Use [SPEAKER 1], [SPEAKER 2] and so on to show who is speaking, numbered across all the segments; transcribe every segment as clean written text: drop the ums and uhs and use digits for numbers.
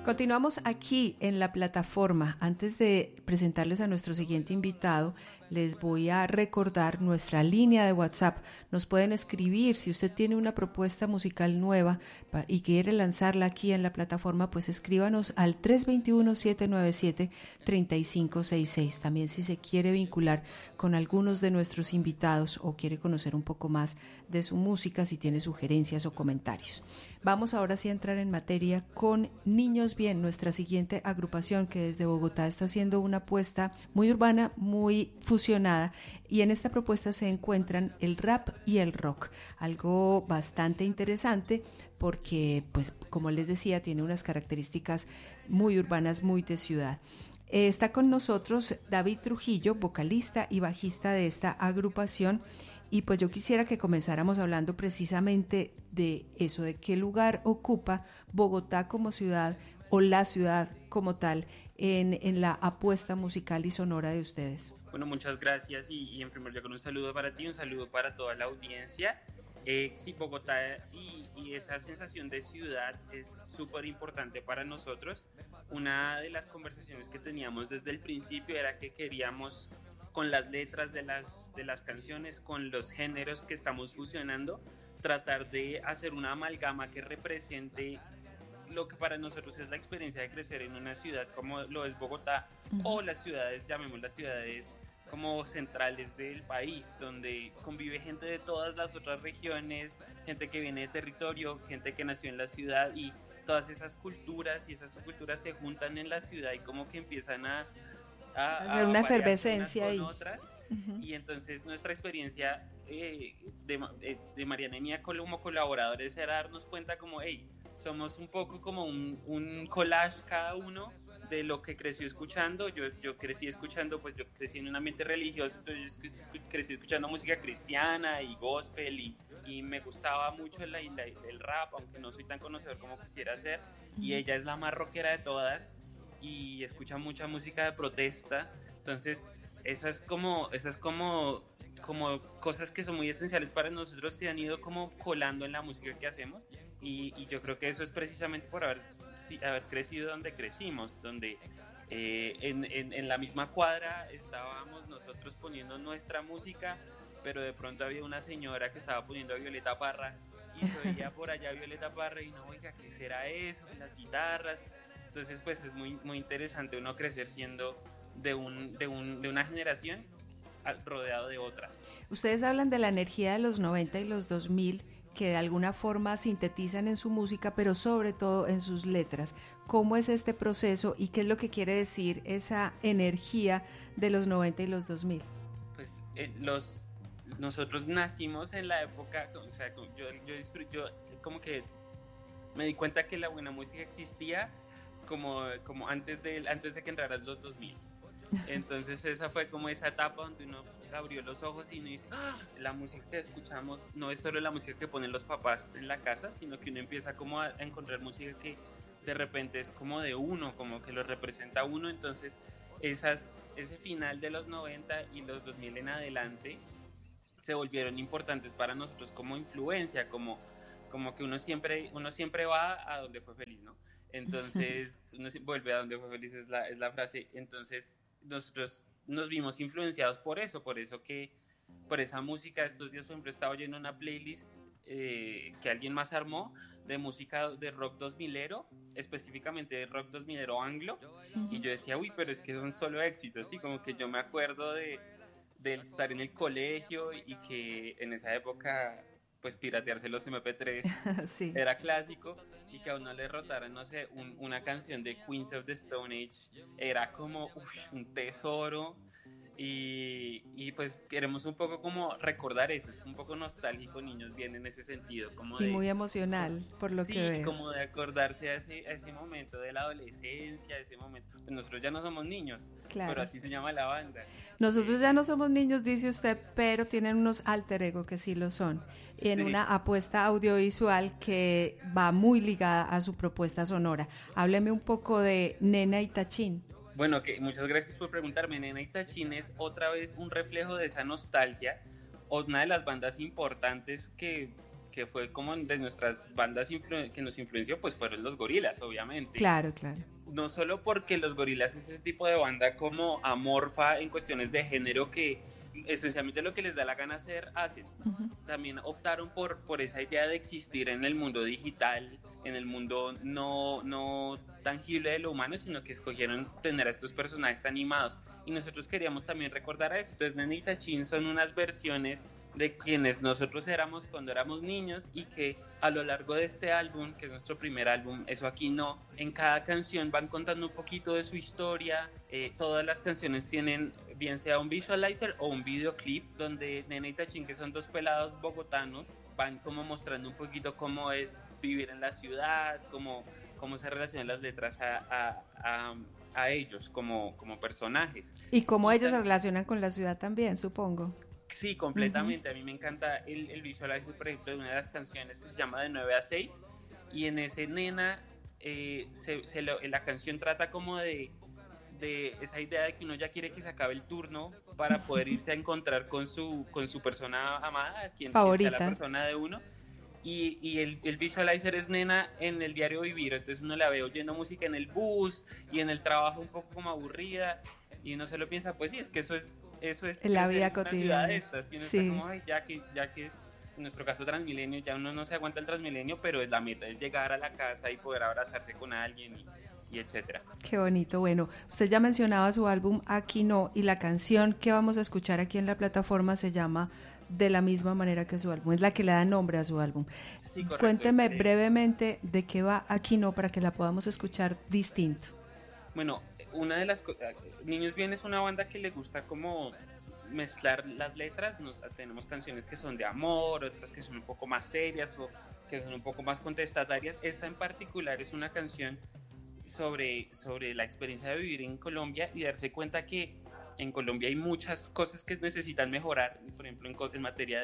[SPEAKER 1] Continuamos aquí en la plataforma. Antes de presentarles a nuestro siguiente invitado, les voy a recordar nuestra línea de WhatsApp. Nos pueden escribir si usted tiene una propuesta musical nueva y quiere lanzarla aquí en la plataforma, pues escríbanos al 321-797-3566. También si se quiere vincular con algunos de nuestros invitados o quiere conocer un poco más de su música, si tiene sugerencias o comentarios. Vamos ahora sí a entrar en materia con Niños Bien, nuestra siguiente agrupación que desde Bogotá está haciendo una apuesta muy urbana, muy fusionada, y en esta propuesta se encuentran el rap y el rock, algo bastante interesante porque, pues, como les decía, tiene unas características muy urbanas, muy de ciudad. Está con nosotros David Trujillo, vocalista y bajista de esta agrupación. Y pues yo quisiera que comenzáramos hablando precisamente de eso, de qué lugar ocupa Bogotá como ciudad o la ciudad como tal en la apuesta musical y sonora de ustedes.
[SPEAKER 2] Bueno, muchas gracias y en primer lugar un saludo para ti, un saludo para toda la audiencia. Sí, Bogotá y esa sensación de ciudad es súper importante para nosotros. Una de las conversaciones que teníamos desde el principio era que queríamos, con las letras de las canciones, con los géneros que estamos fusionando, tratar de hacer una amalgama que represente lo que para nosotros es la experiencia de crecer en una ciudad como lo es Bogotá, o las ciudades, llamemos las ciudades como centrales del país, donde convive gente de todas las otras regiones, gente que viene de territorio, gente que nació en la ciudad, y todas esas culturas y esas subculturas se juntan en la ciudad y como que empiezan a
[SPEAKER 1] hacer una efervescencia
[SPEAKER 2] con otras. Y entonces nuestra experiencia de Mariana y mía como colaboradores era darnos cuenta como, hey, somos un poco como un collage cada uno de lo que creció escuchando. Yo crecí escuchando, pues yo crecí en un ambiente religioso, entonces yo crecí escuchando música cristiana y gospel, y me gustaba mucho el rap, aunque no soy tan conocedor como quisiera ser, y ella es la más rockera de todas y escucha mucha música de protesta. Entonces esas como cosas que son muy esenciales para nosotros se han ido como colando en la música que hacemos, y yo creo que eso es precisamente por haber crecido donde crecimos, donde en la misma cuadra estábamos nosotros poniendo nuestra música, pero de pronto había una señora que estaba poniendo a Violeta Parra y se oía por allá Violeta Parra y no, oiga, ¿qué será eso? Las guitarras. Entonces pues es muy, muy interesante uno crecer siendo de una generación rodeado de otras.
[SPEAKER 1] Ustedes hablan de la energía de los 90 y los 2000 que de alguna forma sintetizan en su música, pero sobre todo en sus letras. ¿Cómo es este proceso y qué es lo que quiere decir esa energía de los 90 y los 2000?
[SPEAKER 2] Pues nosotros nacimos en la época, o sea, yo como que me di cuenta que la buena música existía como antes de que entraran los 2000. Entonces esa fue como esa etapa donde uno abrió los ojos y uno dice, ¡ah! La música que escuchamos no es solo la música que ponen los papás en la casa, sino que uno empieza como a encontrar música que de repente es como de uno, como que lo representa a uno. Entonces ese final de los 90 y los 2000 en adelante se volvieron importantes para nosotros como influencia, como que uno siempre va a donde fue feliz, ¿no? Entonces uno vuelve a donde fue feliz, es la frase. Entonces nosotros nos vimos influenciados por esa música. Estos días, por ejemplo, estaba oyendo una playlist que alguien más armó de música de rock 2000ero, específicamente de rock 2000ero anglo, y yo decía, uy, pero es que son solo éxitos, ¿sí? Como que yo me acuerdo de estar en el colegio y que en esa época pues piratearse los MP3 sí. Era clásico, y que a uno le rotaran, no sé, una canción de Queens of the Stone Age era como un tesoro, y pues queremos un poco como recordar eso, es un poco nostálgico Niños Bien en ese sentido, como
[SPEAKER 1] y muy emocional por lo que veo.
[SPEAKER 2] Sí, como de acordarse a ese momento de la adolescencia, ese momento. Pues nosotros ya no somos niños, claro, pero así se llama la banda.
[SPEAKER 1] Nosotros ya no somos niños, dice usted, pero tienen unos alter ego que sí lo son, en una apuesta audiovisual que va muy ligada a su propuesta sonora. Hábleme un poco de Nena y Tachín.
[SPEAKER 2] Bueno, muchas gracias por preguntarme. Nena y Tachín es otra vez un reflejo de esa nostalgia, una de las bandas importantes que que fue como de nuestras bandas que nos influenció, pues fueron los Gorillaz, obviamente.
[SPEAKER 1] Claro, claro.
[SPEAKER 2] No solo porque los Gorillaz es ese tipo de banda como amorfa en cuestiones de género que esencialmente lo que les da la gana hacer, hacen. También optaron por esa idea de existir en el mundo digital, en el mundo no tangible de lo humano, sino que escogieron tener a estos personajes animados. Y nosotros queríamos también recordar a eso. Entonces Nene y Tachín son unas versiones de quienes nosotros éramos cuando éramos niños, y que a lo largo de este álbum, que es nuestro primer álbum, Eso Aquí No, en cada canción van contando un poquito de su historia. Todas las canciones tienen bien sea un visualizer o un videoclip donde Nene y Tachín, que son dos pelados bogotanos, van como mostrando un poquito cómo es vivir en la ciudad, cómo se relacionan las letras a ellos como personajes.
[SPEAKER 1] Y cómo ellos se relacionan con la ciudad también, supongo.
[SPEAKER 2] Sí, completamente. A mí me encanta el visualizer, por ejemplo, de una de las canciones que se llama De 9 a 6, y en ese Nena la canción trata como de esa idea de que uno ya quiere que se acabe el turno para poder irse a encontrar con su persona amada, quien sea la persona de uno. Y el visualizer es Nena en el diario vivir. Entonces uno la ve oyendo música en el bus y en el trabajo un poco como aburrida, y uno solo piensa, pues sí, es que eso es
[SPEAKER 1] en la vida cotidiana.
[SPEAKER 2] Una ciudad de estas, y uno está como, ay, ya que es, en nuestro caso Transmilenio, ya uno no se aguanta el Transmilenio, pero la meta es llegar a la casa y poder abrazarse con alguien y etcétera.
[SPEAKER 1] Qué bonito. Bueno, usted ya mencionaba su álbum Aquí No, y la canción que vamos a escuchar aquí en la plataforma se llama de la misma manera que su álbum, es la que le da nombre a su álbum. Sí, correcto. Cuénteme brevemente de qué va Aquí No para que la podamos escuchar distinto.
[SPEAKER 2] Bueno, una de las Niños Bien es una banda que le gusta como mezclar las letras. Tenemos canciones que son de amor, otras que son un poco más serias o que son un poco más contestatarias. Esta en particular es una canción sobre la experiencia de vivir en Colombia y darse cuenta que en Colombia hay muchas cosas que necesitan mejorar, por ejemplo en materia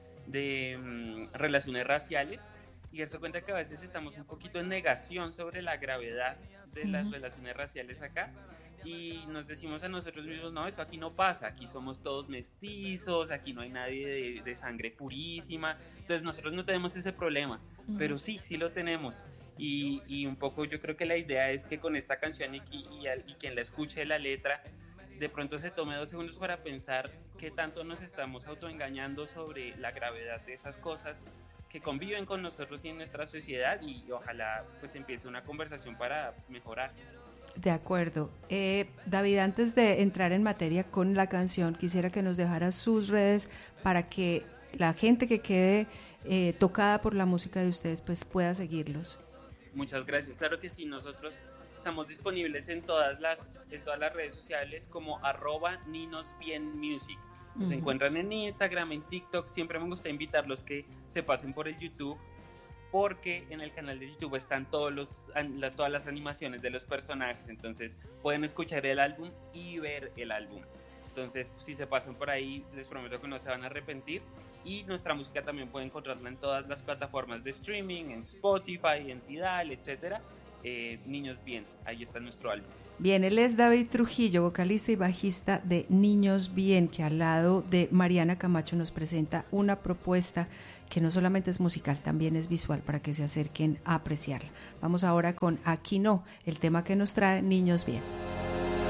[SPEAKER 2] de relaciones raciales, y darse cuenta que a veces estamos un poquito en negación sobre la gravedad de las relaciones raciales acá, y nos decimos a nosotros mismos, no, eso aquí no pasa, aquí somos todos mestizos, aquí no hay nadie de sangre purísima, entonces nosotros no tenemos ese problema, pero sí lo tenemos. Y un poco yo creo que la idea es que con esta canción y quien la escuche la letra, de pronto se tome 2 segundos para pensar qué tanto nos estamos autoengañando sobre la gravedad de esas cosas que conviven con nosotros y en nuestra sociedad, y ojalá pues empiece una conversación para mejorar.
[SPEAKER 1] De acuerdo. David, antes de entrar en materia con la canción, quisiera que nos dejara sus redes para que la gente que quede tocada por la música de ustedes pues pueda seguirlos.
[SPEAKER 2] Muchas gracias. Claro que sí, nosotros estamos disponibles en todas las redes sociales como @ninosbienmusic. Nos encuentran en Instagram, en TikTok. Siempre me gusta invitarlos que se pasen por el YouTube, porque en el canal de YouTube están todas las animaciones de los personajes, entonces pueden escuchar el álbum y ver el álbum. Entonces, si se pasan por ahí, les prometo que no se van a arrepentir. Y nuestra música también pueden encontrarla en todas las plataformas de streaming, en Spotify, en Tidal, etcétera. Niños Bien, ahí está nuestro álbum.
[SPEAKER 1] Bien, él es David Trujillo, vocalista y bajista de Niños Bien, que al lado de Mariana Camacho nos presenta una propuesta que no solamente es musical, también es visual, para que se acerquen a apreciarla. Vamos ahora con Aquí No, el tema que nos trae Niños Bien.